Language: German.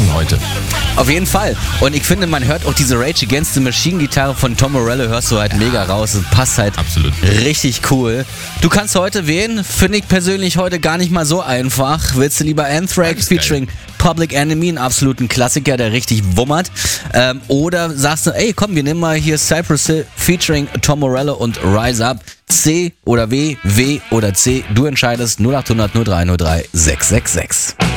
packen heute. Auf jeden Fall. Und ich finde, man hört auch diese Rage Against the Machine Gitarre von Tom Morello, hörst du halt mega raus. Es passt halt Absolut. richtig cool. Du kannst heute wählen, finde ich persönlich heute gar nicht mal so einfach. Willst du lieber Anthrax featuring Public Enemy, einen absoluten Klassiker, der richtig wummert? Oder sagst du, ey komm, wir nehmen mal hier Cypress Hill featuring Tom Morello und Rise Up. C oder W, W oder C, du entscheidest. 0800 03 03 666.